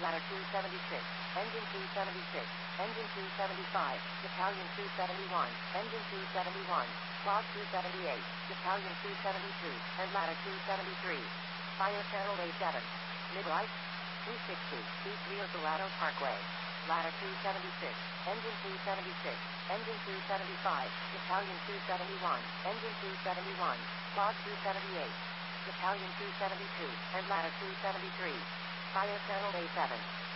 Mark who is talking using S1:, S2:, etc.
S1: ladder 276, engine 276, engine 275, battalion 271, engine 271, squad 278, battalion 272, and ladder 273. Fire channel A7. Mid-right. 260, east rear Dorado Parkway. Ladder 276, engine 276, engine 275, battalion 271, engine 271, squad 278, battalion 272, and ladder 273. Fire channel A7.